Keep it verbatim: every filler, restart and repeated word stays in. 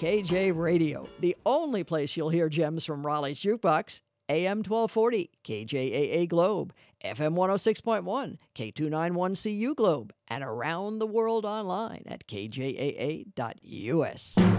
K J Radio, the only place you'll hear gems from Raleigh's Jukebox. A M twelve forty, K J A A Globe, F M one oh six point one, K two ninety-one C U Globe, and around the world online at K J A A dot U S.